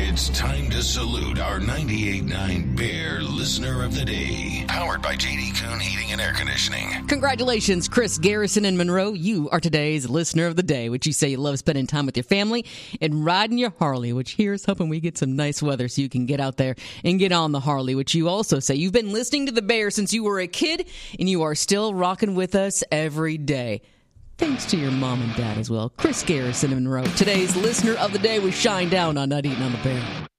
It's time to salute our 98.9 Bear Listener of the Day. Powered by J.D. Kuhn Heating and Air Conditioning. Congratulations, Chris Garrison in Monroe. You are today's Listener of the Day, which you say you love spending time with your family and riding your Harley, which here's hoping we get some nice weather so you can get out there and get on the Harley, which you also say you've been listening to the Bear since you were a kid and you are still rocking with us every day. Thanks to your mom and dad as well. Chris Garrison in Monroe. Today's Listener of the Day was Shine Down on 98.9 The Bear.